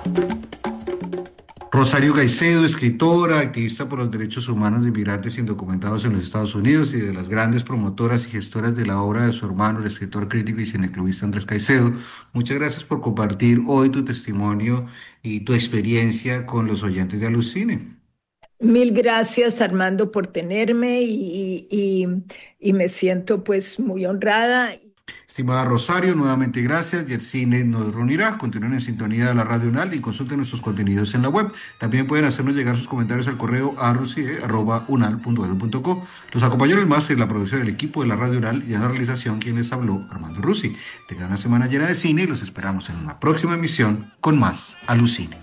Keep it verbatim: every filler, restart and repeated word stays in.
Rosario Caicedo, escritora, activista por los derechos humanos de inmigrantes indocumentados en los Estados Unidos y de las grandes promotoras y gestoras de la obra de su hermano, el escritor crítico y cineclubista Andrés Caicedo. Muchas gracias por compartir hoy tu testimonio y tu experiencia con los oyentes de Alucine. Mil gracias, Armando, por tenerme y, y, y me siento pues muy honrada. Estimada Rosario, nuevamente gracias y el cine nos reunirá. Continúen en sintonía de la Radio UNAL y consulten nuestros contenidos en la web. También pueden hacernos llegar sus comentarios al correo arrocie arroba unal punto edu punto co. Los acompañó en el máster y la producción del equipo de la Radio UNAL y en la realización quien les habló, Armando Rusi. Tengan una semana llena de cine y los esperamos en una próxima emisión con más Alucine.